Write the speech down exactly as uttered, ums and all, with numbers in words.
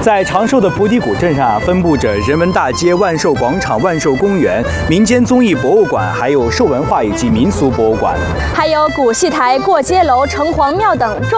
在长寿的菩提谷镇上啊，分布着人文大街、万寿广场、万寿公园、民间综艺博物馆，还有寿文化以及民俗博物馆， 还有古戏台、过街楼、城隍庙等。